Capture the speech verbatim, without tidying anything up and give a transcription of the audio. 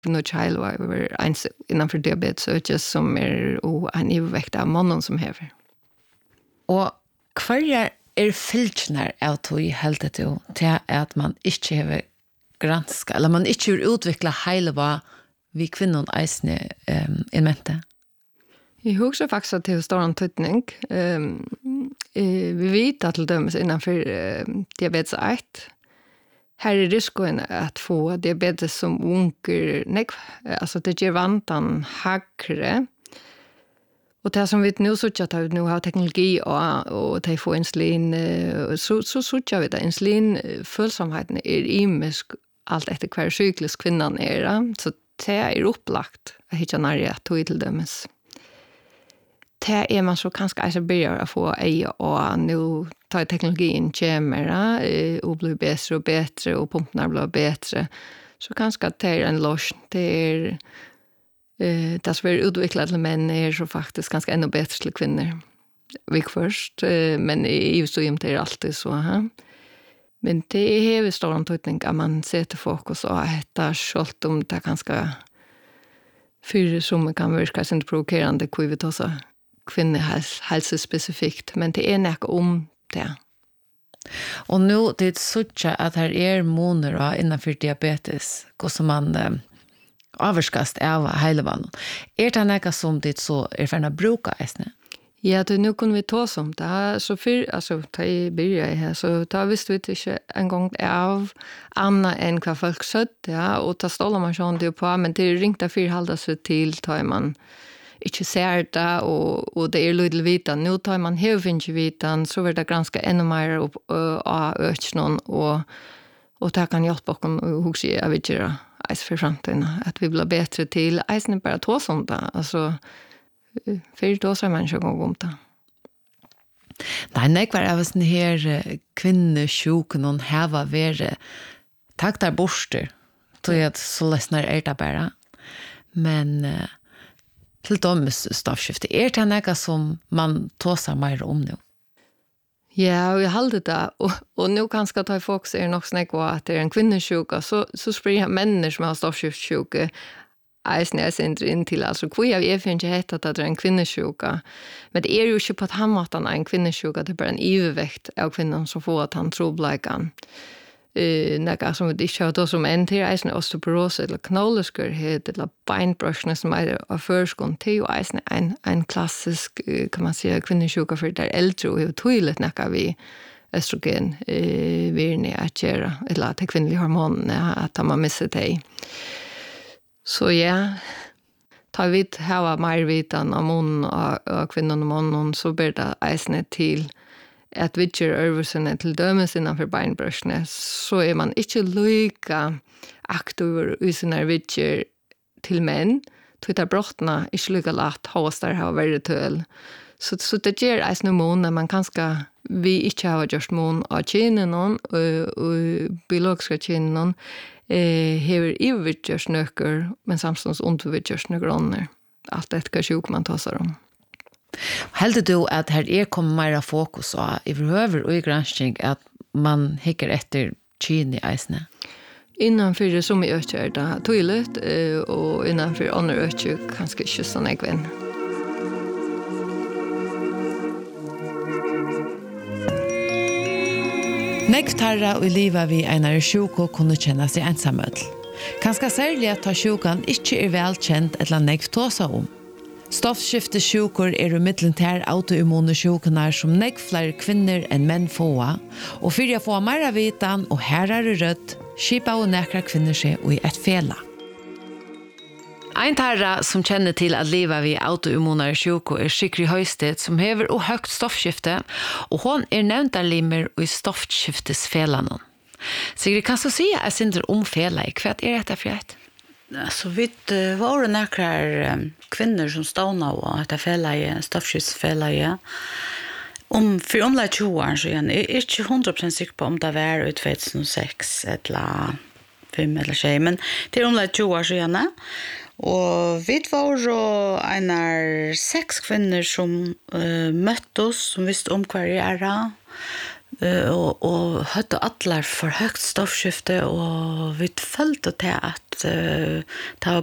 nu child var ens innanför diabetes så just som är och en övervikt av mannen som häver. Och kvar är filtner av tog helt det till att man inte har granska eller man inte har utveckla hela vad vi kvinnor eisne um, i mente. Jag husker faktiskt att det är stor antydning. Um, eh, vi vet att till dömes innanför eh, diabetes ett här är risken att få diabetes som unker, nej, alltså det ger vantan högre. Och det som vi nu så att vi nu har teknologi och och det får insulin så så så vi det insulinföljsamheten är imisk allt efter kvar cyklus kvinnan är så det är upplagt att hitta nära till till dömes. Det är man så kanske alltså börjar att få ej och nu tar teknologin kommer och blir bättre och bättre och pumparna blir bättre så kanske det är en loss det är eh det som är utvecklat till män är så faktiskt ganska ännu bättre till kvinnor. Vi först eh, men i just så är alltid så här. Men det är ju stor antydning att man sätter fokus och heter skalt om det ganska för som kan verka sin provocerande kvivitosa kvinnehälsa specifikt men det är näka om det. Och nu det är så att här är moner innanför diabetes går som man eh, avskast av hela vann. Är det näka som det så är för att bruka äsne? Ja, det nu kunde vi ta som det så för alltså ta i börja här så ta visste vi inte en gång av Anna än vad folk sött ja och ta stolar man sån det på men det ringte för hålla sig till tar man inte ser det och och det är lite vita nu tar man hövinte vitan så blir det ganska ännu mer upp och öch någon och och det kan hjälpa oss hur ska jag vet göra alltså för framtiden att vi blir bättre till isen bara två sånt där alltså för då så man ska gå om det. Nej, nej kvar av sån här kvinnosjuk någon här var värre tack där borster så jag så läsnar är det bara men till dömes stoffskifte är det något som man tåsar mer om nu. Ja, och jag hade det och och nu kanske ta fokus är nog snäck vad att det är en kvinnosjuka så så springer människor som har stoffskiftssjuka Eisne är in till alltså kvar jag är inte hett att det är en kvinnosjuka men det är ju inte på att han måste en kvinnosjuka det är bara en övervikt av kvinnan som får att han trobläkan eh några som det kör då som en till eisne osteoporos eller knoleskurhet eller beinbröschne som är av förskon till eisne en en klassisk kan man säga kvinnosjuka för där äldre och toilet några vi östrogen eh virne att göra eller att kvinnliga hormoner att man missar det. Så ja, tar vi ett här mer vitan om hon och kvinnan och mannen så blir det eisne till att vi kör översen till dömes innanför beinbröschne så är man inte lika aktiv i sina vittjer till män tittar brottna inte lika lätt hos där har varit till så, så det ger eisne mån när man kanske vi inte har gjort mån av kynen och, och biologiska kynen eh hever övergörs nöker men samstånds undervitgörs nöker allt det kan sjuk man tar sig om. Helt du att här är kommer mera fokus på överhuvud och i granskning att man hickar efter kyn i eisne? Innanför det som är ökar det toilet eh, och innanför andra ökar kanske inte sån ägven. Nektarra og livet vi einar sjuko kunne kjenne seg ensamhet. Kanskje særlig at ta sjukan ikke er velkjent eller nekt tåsa om. Stoffskiftesjukur er umiddeltær autoimmune sjukunar som nek flere kvinner enn menn få, og for å få mer vitan og her er rødt, skipa og nekra kvinner seg og i et fela. Ein tarra som kjenner til at livet vi autoimmunar sjuko er Sikri Høystedt som hever og høgt stoffskifte, og hon er nevnt av limer og i stoffskiftesfelanen. Sigrid, kan du si at jeg synder om fela i hva er dette for et? Så vidt uh, var det nekrar um, kvinner som ståna og dette fela i stoffskiftsfela i om for omlai tjue år siden er ikke hundra prosent sikker på om det var ut två tusen sex eller fem eller tjej, men det er omlai tjue år siden. Og vi var jo einar sex kvinner som uh, møtte oss, som visste om hva det er. uh, og, og hadde alle for høyt stoffskifte, og vi følte til at uh, det var